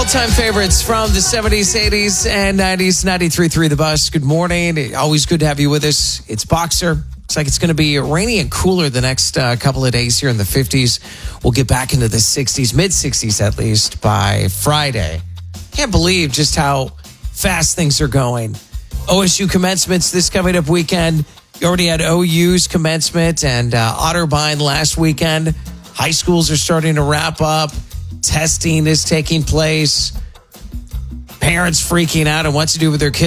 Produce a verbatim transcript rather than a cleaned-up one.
all-time favorites from the seventies, eighties, and nineties. ninety-three point three The Bus. Good morning. Always good to have you with us. It's Boxer. Looks like it's going to be rainy and cooler the next uh, couple of days here in the fifties. We'll get back into the sixties, mid-sixties at least, by Friday. Can't believe just how fast things are going. O S U commencements this coming up weekend. You already had O U's commencement and uh, Otterbein last weekend. High schools are starting to wrap up. Testing is taking place. Parents freaking out on what to do with their kids.